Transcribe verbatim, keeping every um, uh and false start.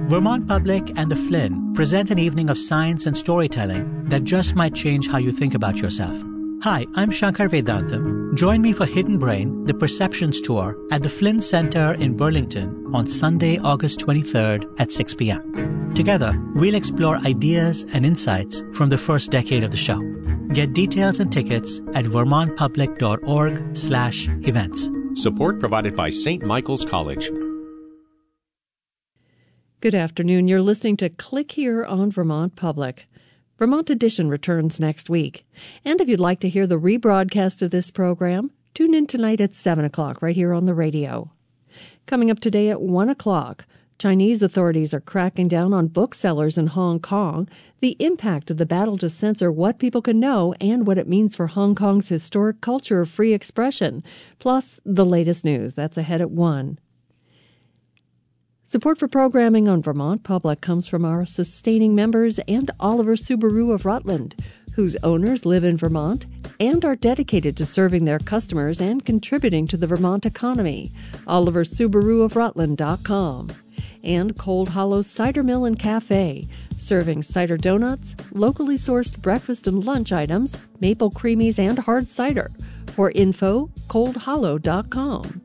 Vermont Public and the Flynn present an evening of science and storytelling that just might change how you think about yourself. Hi, I'm Shankar Vedantam. Join me for Hidden Brain, the Perceptions Tour at the Flynn Center in Burlington on Sunday, August twenty-third at six p.m. Together, we'll explore ideas and insights from the first decade of the show. Get details and tickets at vermontpublic.org slash events. Support provided by Saint Michael's College. Good afternoon. You're listening to Click Here on Vermont Public. Vermont Edition returns next week. And if you'd like to hear the rebroadcast of this program, tune in tonight at seven o'clock right here on the radio. Coming up today at one o'clock, Chinese authorities are cracking down on booksellers in Hong Kong, the impact of the battle to censor what people can know and what it means for Hong Kong's historic culture of free expression, plus the latest news. That's ahead at one. Support for programming on Vermont Public comes from our sustaining members and Oliver Subaru of Rutland, whose owners live in Vermont and are dedicated to serving their customers and contributing to the Vermont economy. Oliver Subaru of Rutland dot com. And Cold Hollow Cider Mill and Cafe, serving cider donuts, locally sourced breakfast and lunch items, maple creamies, and hard cider. For info, cold hollow dot com.